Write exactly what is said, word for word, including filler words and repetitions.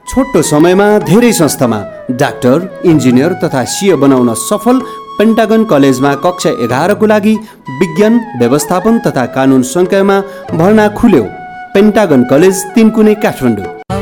छोटो समयमा धेरै संस्थामा डाक्टर, इन्जिनियर तथा सिए बनाउन सफल पेन्टागन कलेजमा कक्षा एघारको लागि विज्ञान, व्यवस्थापन तथा कानुन संकायमा भर्ना खुल्यो। Pentagon college, Tinkune, Kathmandu.